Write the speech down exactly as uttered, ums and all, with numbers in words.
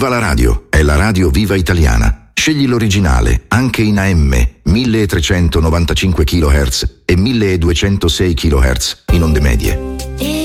Viva la radio, è la radio viva italiana. Scegli l'originale, anche in A M, milletrecentonovantacinque chilohertz e milleduecentosei chilohertz in onde medie.